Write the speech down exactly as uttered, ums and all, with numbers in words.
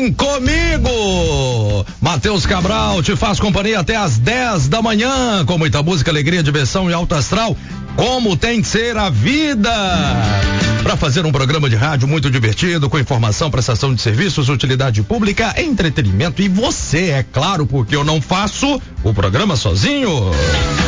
Vem comigo! Matheus Cabral te faz companhia até às dez da manhã, com muita música, alegria, diversão e alto astral, como tem que ser a vida. Para fazer um programa de rádio muito divertido, com informação, prestação de serviços, utilidade pública, entretenimento e você, é claro, porque eu não faço o programa sozinho.